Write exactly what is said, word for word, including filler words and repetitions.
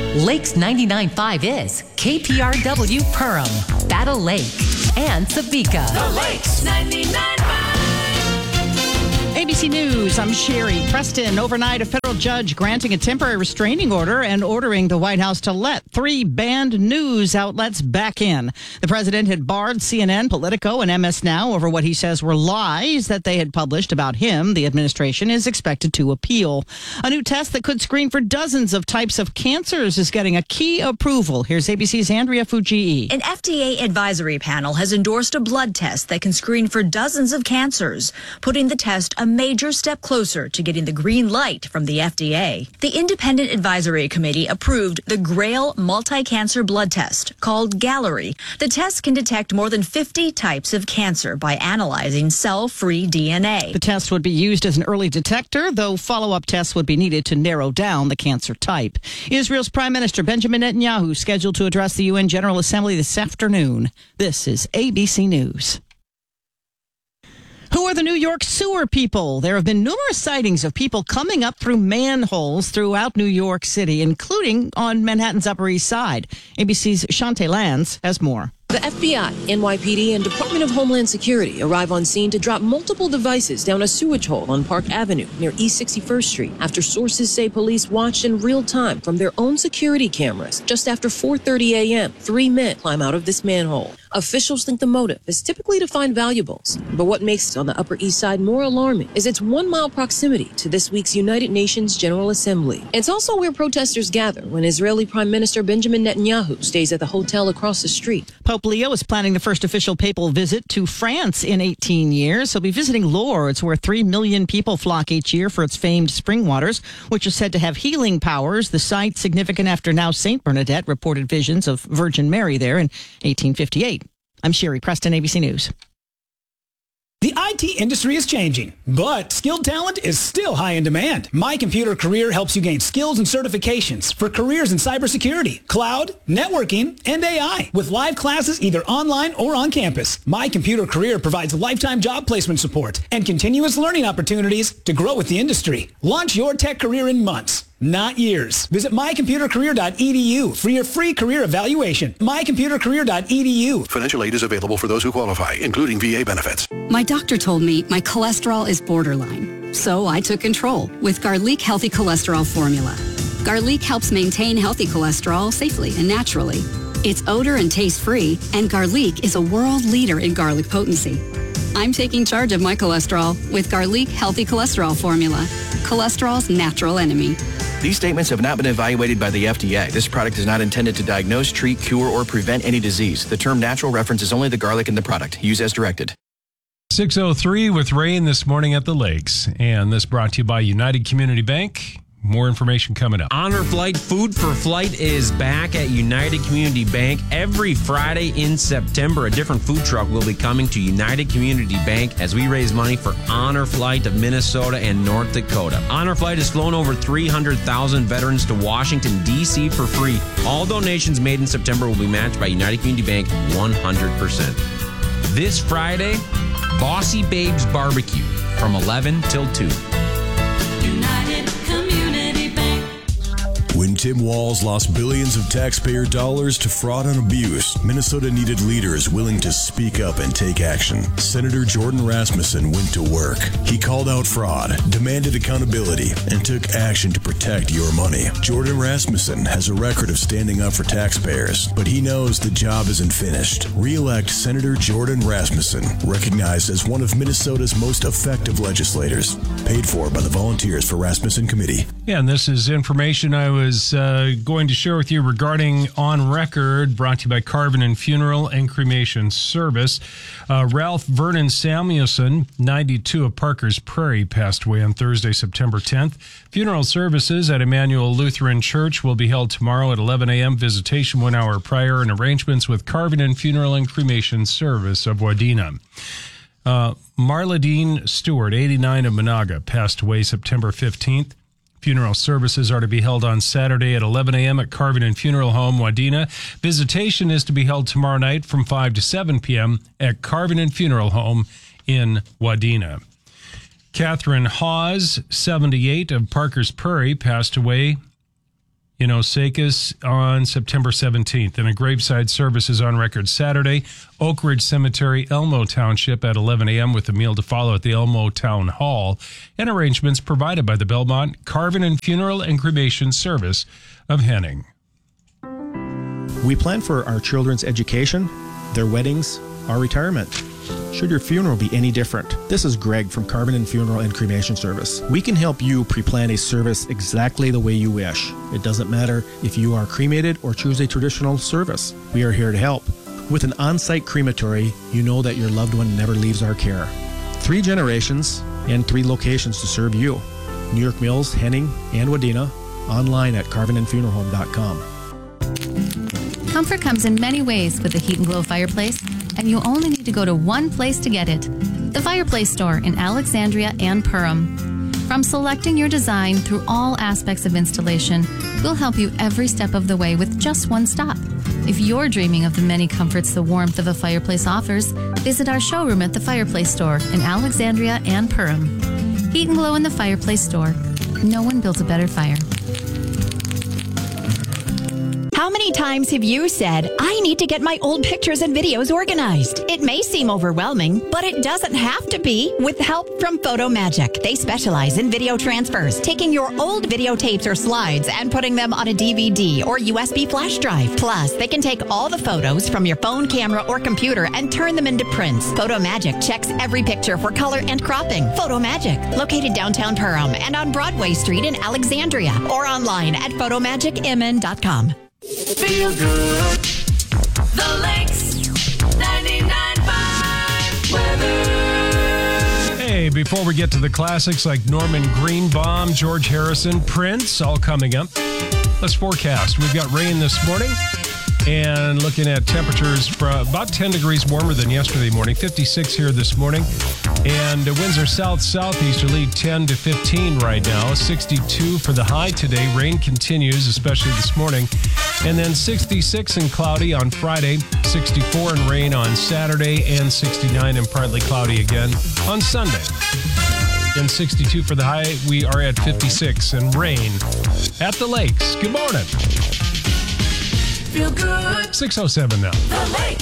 Lakes ninety-nine point five is K P R W Perham, Battle Lake, and Sabika. The Lakes ninety-nine point five. A B C News, I'm Sherry Preston. Overnight, a federal judge granting a temporary restraining order and ordering the White House to let three banned news outlets back in. The president had barred C N N, Politico, and M S Now over what he says were lies that they had published about him. The administration is expected to appeal. A new test that could screen for dozens of types of cancers is getting a key approval. Here's A B C's Andrea Fujii. An F D A advisory panel has endorsed a blood test that can screen for dozens of cancers, putting the test a major step closer to getting the green light from the F D A. The Independent Advisory Committee approved the GRAIL multi-cancer blood test called Gallery. The test can detect more than fifty types of cancer by analyzing cell-free D N A. The test would be used as an early detector, though follow-up tests would be needed to narrow down the cancer type. Israel's Prime Minister Benjamin Netanyahu scheduled to address the U N General Assembly this afternoon. This is A B C News. Who are the New York sewer people? There have been numerous sightings of people coming up through manholes throughout New York City, including on Manhattan's Upper East Side. A B C's Shantae Lands has more. The F B I, N Y P D, and Department of Homeland Security arrive on scene to drop multiple devices down a sewage hole on Park Avenue near East sixty-first Street after sources say police watched in real time from their own security cameras. Just after four thirty a.m., three men climb out of this manhole. Officials think the motive is typically to find valuables. But what makes it on the Upper East Side more alarming is its one-mile proximity to this week's United Nations General Assembly. It's also where protesters gather when Israeli Prime Minister Benjamin Netanyahu stays at the hotel across the street. Pope Leo is planning the first official papal visit to France in eighteen years. He'll be visiting Lourdes, where three million people flock each year for its famed spring waters, which is said to have healing powers. The site significant after now Saint Bernadette reported visions of Virgin Mary there in eighteen fifty-eight. I'm Sherry Preston, A B C News. The I T industry is changing, but skilled talent is still high in demand. My Computer Career helps you gain skills and certifications for careers in cybersecurity, cloud, networking, and A I, with live classes either online or on campus. My Computer Career provides lifetime job placement support and continuous learning opportunities to grow with the industry. Launch your tech career in months, not years. Visit my computer career dot e d u for your free career evaluation. my computer career dot e d u. Financial aid is available for those who qualify, including V A benefits. My doctor told me my cholesterol is borderline, so I took control with Garlic Healthy Cholesterol Formula. Garlic helps maintain healthy cholesterol safely and naturally. It's odor and taste-free, and Garlic is a world leader in garlic potency. I'm taking charge of my cholesterol with Garlic Healthy Cholesterol Formula, cholesterol's natural enemy. These statements have not been evaluated by the F D A. This product is not intended to diagnose, treat, cure, or prevent any disease. The term natural references only the garlic in the product. Use as directed. six oh three with rain this morning at the lakes. And this brought to you by United Community Bank. More information coming up. Honor Flight Food for Flight is back at United Community Bank. Every Friday in September, a different food truck will be coming to United Community Bank as we raise money for Honor Flight of Minnesota and North Dakota. Honor Flight has flown over three hundred thousand veterans to Washington, D C for free. All donations made in September will be matched by United Community Bank one hundred percent. This Friday, Bossy Babes Barbecue from eleven till two. When Tim Walz lost billions of taxpayer dollars to fraud and abuse, Minnesota needed leaders willing to speak up and take action. Senator Jordan Rasmussen went to work. He called out fraud, demanded accountability, and took action to protect your money. Jordan Rasmussen has a record of standing up for taxpayers, but he knows the job isn't finished. Re-elect Senator Jordan Rasmussen, recognized as one of Minnesota's most effective legislators. Paid for by the Volunteers for Rasmussen Committee. Yeah, and this is information I was was uh, going to share with you regarding On Record, brought to you by Carvin and Funeral and Cremation Service. Uh, Ralph Vernon Samuelson, ninety-two, of Parker's Prairie, passed away on Thursday, September tenth. Funeral services at Emmanuel Lutheran Church will be held tomorrow at eleven a.m. Visitation one hour prior, and arrangements with Carvin and Funeral and Cremation Service of Wadena. Uh, Marladine Stewart, eighty-nine, of Monaga, passed away September fifteenth. Funeral services are to be held on Saturday at eleven a.m. at Carvin and Funeral Home, Wadena. Visitation is to be held tomorrow night from five to seven p.m. at Carvin and Funeral Home in Wadena. Catherine Hawes, seventy-eight, of Parker's Prairie, passed away in Osakis on September seventeenth. And a graveside service is on record Saturday, Oak Ridge Cemetery, Elmo Township at eleven a.m. with a meal to follow at the Elmo Town Hall, and arrangements provided by the Belmont Carvin and Funeral and Cremation Service of Henning. We plan for our children's education, their weddings, our retirement. Should your funeral be any different? This is Greg from Carvin and Funeral and Cremation Service. We can help you pre-plan a service exactly the way you wish. It doesn't matter if you are cremated or choose a traditional service. We are here to help. With an on-site crematory, you know that your loved one never leaves our care. Three generations and three locations to serve you. New York Mills, Henning, and Wadena. Online at carvin and funeral home dot com. Comfort comes in many ways with the Heat and Glow fireplace, and you only need to go to one place to get it. The Fireplace Store in Alexandria and Perham. From selecting your design through all aspects of installation, we'll help you every step of the way with just one stop. If you're dreaming of the many comforts the warmth of a fireplace offers, visit our showroom at the Fireplace Store in Alexandria and Perham. Heat and Glow in the Fireplace Store. No one builds a better fire. How many times have you said, I need to get my old pictures and videos organized? It may seem overwhelming, but it doesn't have to be with help from PhotoMagic. They specialize in video transfers, taking your old videotapes or slides and putting them on a D V D or U S B flash drive. Plus, they can take all the photos from your phone, camera, or computer and turn them into prints. PhotoMagic checks every picture for color and cropping. PhotoMagic, located downtown Perham and on Broadway Street in Alexandria, or online at photomagic m n dot com. Feel good. The Lakes ninety-nine point five weather. Hey, before we get to the classics like Norman Greenbaum, George Harrison, Prince, all coming up, let's forecast. We've got rain this morning and looking at temperatures for about ten degrees warmer than yesterday morning, fifty-six here this morning. And the winds are south-southeasterly, ten to fifteen right now, sixty-two for the high today. Rain continues, especially this morning. And then sixty-six and cloudy on Friday, sixty-four and rain on Saturday, and sixty-nine and partly cloudy again on Sunday. And sixty-two for the high. We are at fifty-six and rain at the lakes. Good morning. Feel good. six oh seven now. The Lakes.